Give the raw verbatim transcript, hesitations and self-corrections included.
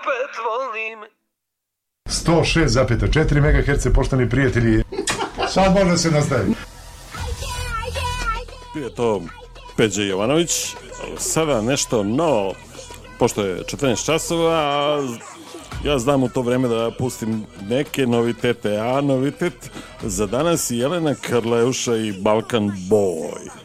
opet volim. sto šest zarez četiri megaherca, poštovani prijatelji. Sad može se nastaviti. Bio je to Peđa Jovanović. Sada nešto novo, pošto je četrnaest časova, a ja znam u to vreme da pustim neke novitete, a novitet za danas je Jelena Karleuša i Balkan Boy.